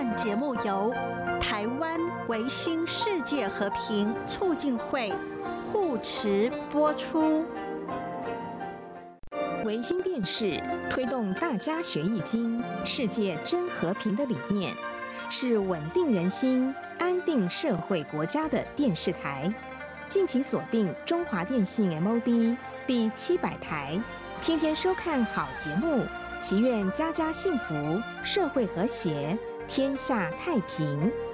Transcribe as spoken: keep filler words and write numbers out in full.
节目由台湾维新世界和平促进会护持播出。 维新电视推动大家学易经、世界真和平的理念，是稳定人心、安定社会国家的电视台。敬请锁定中华电信 M O D 第七百台，天天收看好节目，祈愿家家幸福，社会和谐，天下太平。